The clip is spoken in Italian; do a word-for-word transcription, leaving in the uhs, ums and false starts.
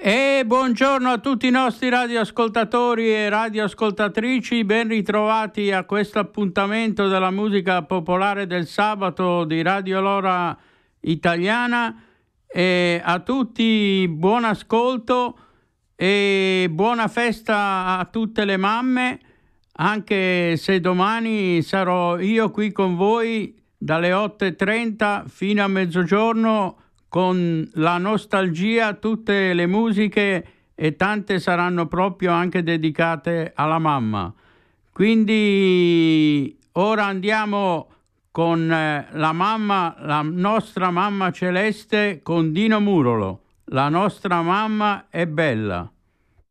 E buongiorno a tutti i nostri radioascoltatori e radioascoltatrici, ben ritrovati a questo appuntamento della musica popolare del sabato di Radio Lora Italiana. E a tutti buon ascolto e buona festa a tutte le mamme, anche se domani sarò io qui con voi dalle otto e trenta fino a mezzogiorno con la nostalgia, tutte le musiche, e tante saranno proprio anche dedicate alla mamma. Quindi ora andiamo con la mamma, la nostra mamma celeste, con Dino Murolo. La nostra mamma è bella.